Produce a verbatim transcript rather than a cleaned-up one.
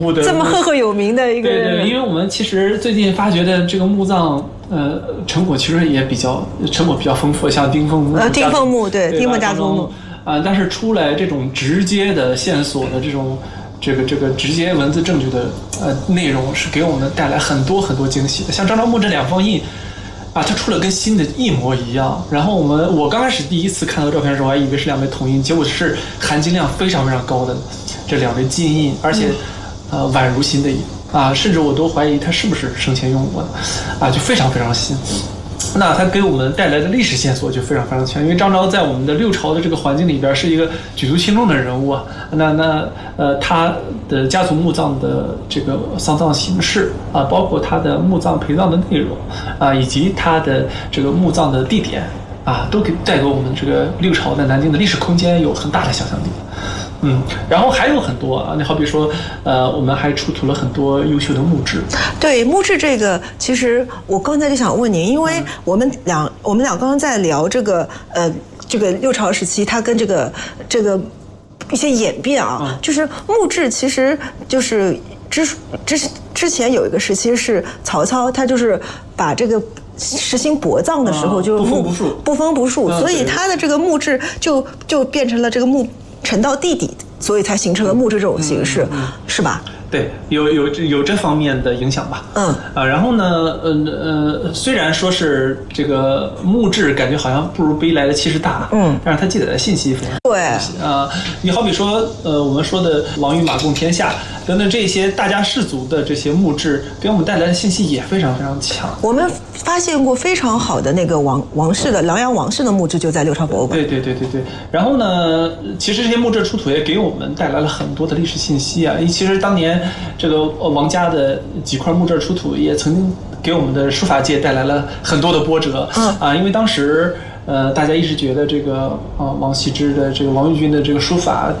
这么赫赫有名的一个人。对对，因为我们其实最近发掘的这个墓葬，呃，成果其实也比较成果比较丰富，像丁凤墓、 呃，丁凤墓对，丁凤家族墓啊、呃，但是出来这种直接的线索的这种这个这个直接文字证据的呃内容，是给我们带来很多很多惊喜的。像张昭墓这两封印啊，它出了跟新的一模一样。然后我们我刚开始第一次看到照片的时候，我还以为是两枚铜印，结果是含金量非常非常高的这两枚金印，而且。嗯呃，宛如新的啊，甚至我都怀疑它是不是生前用过的，啊，就非常非常新。那它给我们带来的历史线索就非常非常强，因为张昭在我们的六朝的这个环境里边是一个举足轻重的人物啊。那那呃，他的家族墓葬的这个丧葬形式啊，包括他的墓葬陪葬的内容啊，以及他的这个墓葬的地点啊，都给带给我们这个六朝在南京的历史空间有很大的想象力。嗯，然后还有很多啊，你好比说，呃，我们还出土了很多优秀的木质。 对木质这个，其实我刚才就想问您，因为我们俩、嗯、我们俩刚刚在聊这个呃这个六朝时期，它跟这个这个一些演变啊，嗯、就是木质其实就是之之之前有一个时期是曹操，他就是把这个。实行薄葬的时候就不封不树， 不封不树，所以它的这个木质就就变成了这个木沉到地底，所以才形成了木质这种形式，嗯嗯、是吧？ 对，有有有这方面的影响吧。 嗯啊，然后呢，呃呃，虽然说是这个木质感觉好像不如碑来的气势大， 嗯， 但是它记载的信息非常对啊。你好比说，呃，我们说的王与马共天下等等这些大家氏族的这些木质，给我们带来的信息也非常非常强。 我们发现过非常好的那个王王氏的琅琊王氏的木质就在六朝博物馆。 对对对对对。然后呢，其实这些木质出土也给我们带来了很多的历史信息啊。其实当年。这个王家的几块木质出土也曾经给我们的书法界带来了很多的波折， 嗯啊，因为当时呃大家一直觉得这个啊王羲之的这个王玉军的这个书法